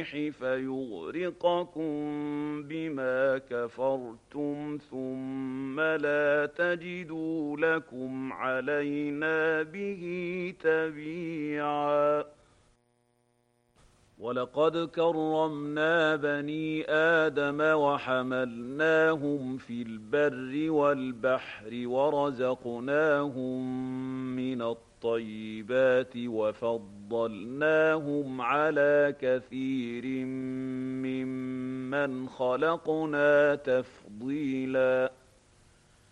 الريح فيغرقكم بما كفرتم ثم لا تجدوا لكم علينا به تبيعا. ولقد كرمنا بني آدم وحملناهم في البر والبحر ورزقناهم من الطيبات وفضلناهم على كثير ممن خلقنا تفضيلا.